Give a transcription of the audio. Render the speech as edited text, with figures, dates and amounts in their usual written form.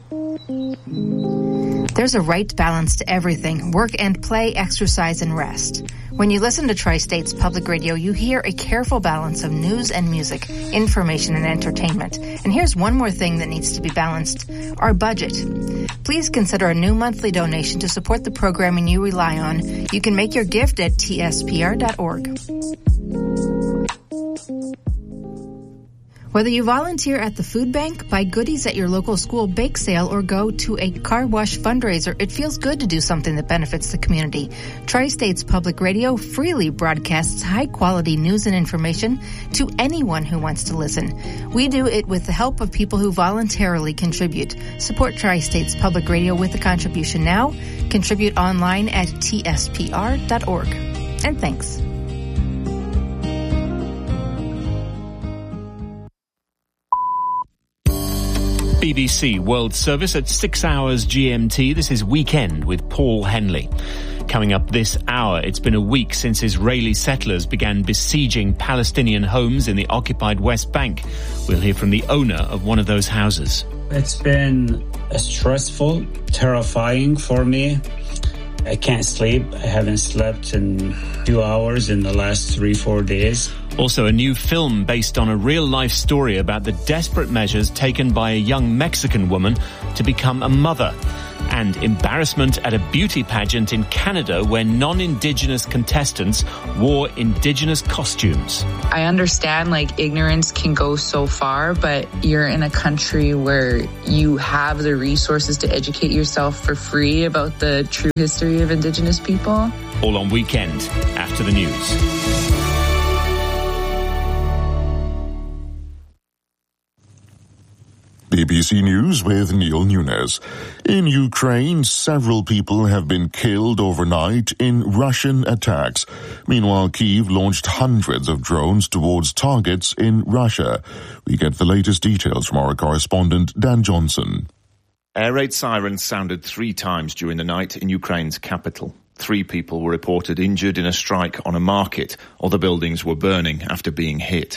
There's a right balance to everything: work and play, exercise and rest. When you listen to Tri-States Public Radio, you hear a careful balance of news and music, information and entertainment. And here's one more thing that needs to be balanced: our budget. Please consider a new monthly donation to support the programming you rely on. You can make your gift at tspr.org. Whether you volunteer at the food bank, buy goodies at your local school bake sale, or go to a car wash fundraiser, it feels good to do something that benefits the community. Tri-States Public Radio freely broadcasts high-quality news and information to anyone who wants to listen. We do it with the help of people who voluntarily contribute. Support Tri-States Public Radio with a contribution now. Contribute online at tspr.org. And thanks. BBC World Service at 6 hours GMT. This is Weekend with Paul Henley. Coming up this hour, it's been a week since Israeli settlers began besieging Palestinian homes in the occupied West Bank. We'll hear from the owner of one of those houses. It's been stressful, terrifying for me. I can't sleep. I haven't slept in 2 hours in the last 3-4 days. Also, a new film based on a real-life story about the desperate measures taken by a young Mexican woman to become a mother. And embarrassment at a beauty pageant in Canada where non-Indigenous contestants wore Indigenous costumes. I understand, ignorance can go so far, but you're in a country where you have the resources to educate yourself for free about the true history of Indigenous people. All on Weekend, after the news. BBC News with Neil Nunes. In Ukraine, several people have been killed overnight in Russian attacks. Meanwhile, Kyiv launched hundreds of drones towards targets in Russia. We get the latest details from our correspondent, Dan Johnson. Air raid sirens sounded 3 times during the night in Ukraine's capital. 3 people were reported injured in a strike on a market. Other buildings were burning after being hit.